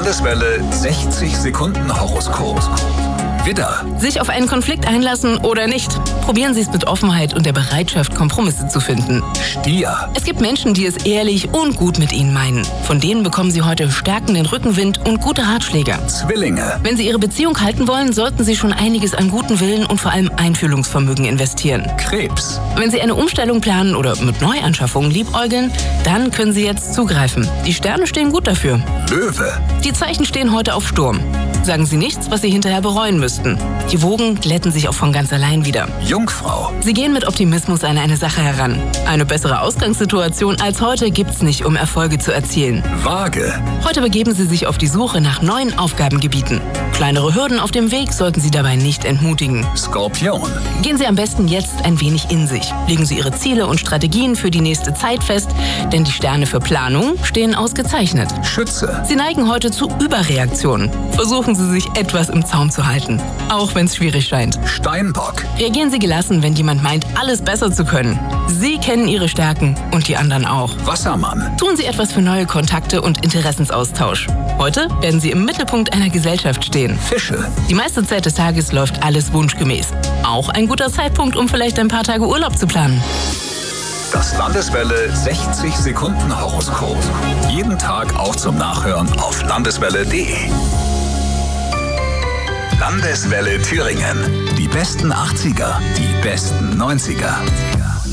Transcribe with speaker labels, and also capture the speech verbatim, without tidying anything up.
Speaker 1: Landeswelle sechzig Sekunden Horoskop. Widder.
Speaker 2: Sich auf einen Konflikt einlassen oder nicht? Probieren Sie es mit Offenheit und der Bereitschaft, Kompromisse zu finden.
Speaker 1: Stier.
Speaker 2: Es gibt Menschen, die es ehrlich und gut mit Ihnen meinen. Von denen bekommen Sie heute stärkenden Rückenwind und gute Ratschläge.
Speaker 1: Zwillinge.
Speaker 2: Wenn Sie Ihre Beziehung halten wollen, sollten Sie schon einiges an guten Willen und vor allem Einfühlungsvermögen investieren.
Speaker 1: Krebs.
Speaker 2: Wenn Sie eine Umstellung planen oder mit Neuanschaffungen liebäugeln, dann können Sie jetzt zugreifen. Die Sterne stehen gut dafür.
Speaker 1: Löwe.
Speaker 2: Die Zeichen stehen heute auf Sturm. Sagen Sie nichts, was Sie hinterher bereuen müssten. Die Wogen glätten sich auch von ganz allein wieder.
Speaker 1: Jungfrau.
Speaker 2: Sie gehen mit Optimismus an eine Sache heran. Eine bessere Ausgangssituation als heute gibt's nicht, um Erfolge zu erzielen.
Speaker 1: Waage.
Speaker 2: Heute begeben Sie sich auf die Suche nach neuen Aufgabengebieten. Kleinere Hürden auf dem Weg sollten Sie dabei nicht entmutigen.
Speaker 1: Skorpion.
Speaker 2: Gehen Sie am besten jetzt ein wenig in sich. Legen Sie Ihre Ziele und Strategien für die nächste Zeit fest, denn die Sterne für Planung stehen ausgezeichnet.
Speaker 1: Schütze.
Speaker 2: Sie neigen heute zu Überreaktionen. Versuchen Sie sich etwas im Zaum zu halten, auch wenn es schwierig scheint.
Speaker 1: Steinbock.
Speaker 2: Reagieren Sie gelassen, wenn jemand meint, alles besser zu können. Sie kennen Ihre Stärken und die anderen auch.
Speaker 1: Wassermann.
Speaker 2: Tun Sie etwas für neue Kontakte und Interessensaustausch. Heute werden Sie im Mittelpunkt einer Gesellschaft stehen.
Speaker 1: Fische.
Speaker 2: Die meiste Zeit des Tages läuft alles wunschgemäß. Auch ein guter Zeitpunkt, um vielleicht ein paar Tage Urlaub zu planen.
Speaker 1: Das Landeswelle sechzig Sekunden Horoskop. Jeden Tag auch zum Nachhören auf landeswelle punkt de. Landeswelle Thüringen. Die besten achtziger, die besten neunziger.